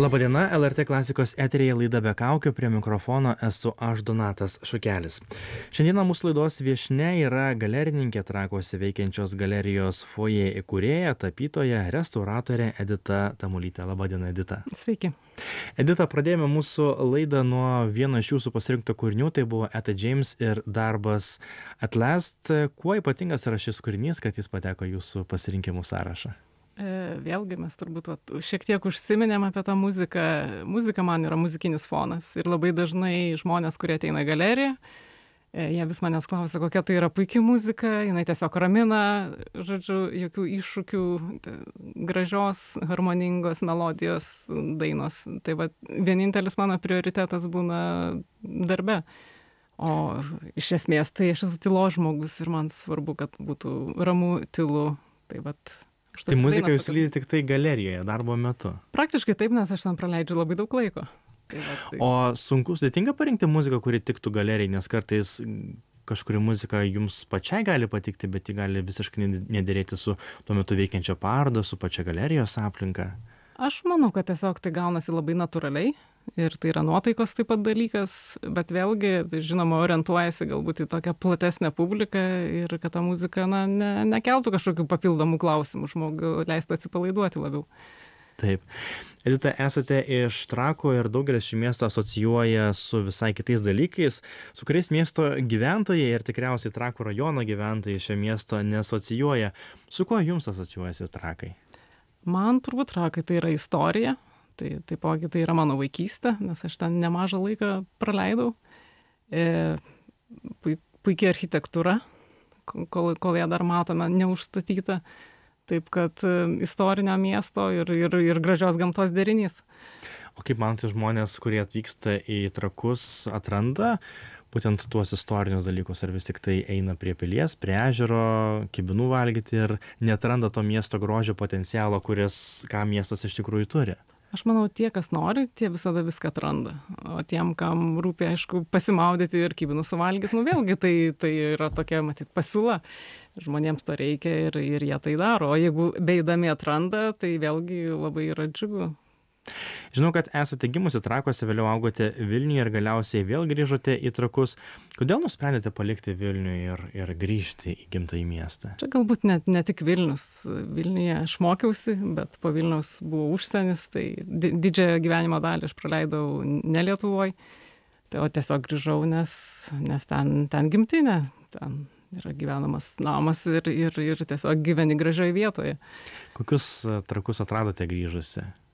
Labadiena, LRT klasikos eteryje laida Be kaukių, prie mikrofono esu aš Donatas Šukelis. Šiandieną mūsų laidos viešnia yra galerininkė Trakuose veikiančios galerijos Foje įkūrėja, tapytoja, restauratorė Edita Tamulytė. Labadiena, Edita. Sveiki. Edita, pradėjome mūsų laidą nuo vieno iš jūsų pasirinkto kūrinių, tai buvo Etta James ir darbas At Last. Kuo ypatingas yra šis kūrinys, kad jis pateko jūsų pasirinkimų sąrašą? Vėlgi mes turbūt šiek tiek užsiminėm apie tą muziką. Muzika man yra muzikinis fonas ir labai dažnai žmonės, kurie ateina į galeriją, jie vis manęs klausia, kokia tai yra puikia muzika, jinai tiesiog ramina, žodžiu, jokių iššūkių, gražios, harmoningos melodijos dainos. Tai va, vienintelis mano prioritetas būna darbe. O iš esmės tai aš esu tylos žmogus ir man svarbu, kad būtų ramu, tylu. Tai vat. Tai muzika jūs lydi tik tai galerijoje, darbo metu? Praktiškai taip, nes aš ten praleidžiu labai daug laiko. Tai. O sunku, sudėtinga parinkti muziką, kuri tiktų galerijai, nes kartais kažkuri muzika jums pačiai gali patikti, bet ji gali visiškai nedėrėti su tuo metu veikiančia paroda, su pačia galerijos aplinka. Aš manau, kad tiesiog tai gaunasi labai natūraliai ir tai yra nuotaikos taip pat dalykas, bet vėlgi, žinoma, orientuojasi galbūt į tokią platesnę publiką ir kad ta muzika nekeltų kažkokių papildomų klausimų, žmogų leistų atsipalaiduoti labiau. Taip. Edita, esate iš Trakų ir daugelis šį miestą asocijuoja su visai kitais dalykais, su kuriais miesto gyventojai ir tikriausiai Trakų rajono gyventojai šio miesto nesocijuoja. Su kuo jums asocijuojasi Trakai? Man turbūt Trakai tai yra istorija, tai taipogi tai yra mano vaikystė, nes aš ten nemažą laiką praleidau. Puikia architektūra, kol ją dar matome neužstatyta, taip kad istorinio miesto ir gražios gamtos derinys. O kaip manote, žmonės, kurie atvyksta į Trakus, atranda būtent tuos istorinius dalykus, ar vis tik tai eina prie pilies, prie ežero, kibinų valgyti ir neatranda to miesto grožio potencialo, ką miestas iš tikrųjų turi? Aš manau, tie, kas nori, tie visada viską atranda. O tiem, kam rūpi, aišku, pasimaudyti ir kibinų suvalgyti, vėlgi tai yra tokia, matyt, pasiūla. Žmonėms to reikia ir jie tai daro. O jeigu beidami atranda, tai vėlgi labai yra džiugu. Žinau, kad esate gimusi Trakuose, vėliau augote Vilniuje ir galiausiai vėl grįžote į Trakus. Kodėl nusprendėte palikti Vilnių ir grįžti į gimtąjį miestą? Čia galbūt ne tik Vilnius. Vilniuje aš mokiausi, bet po Vilniaus buvo užsienis, tai didžiąją gyvenimo dalį aš praleidau ne Lietuvoje. Tai tiesiog grįžau, nes ten gimtinė, ten yra gyvenamas namas ir tiesiog gyveni gražioje vietoje. Kokius Trakus atradote grįžusi?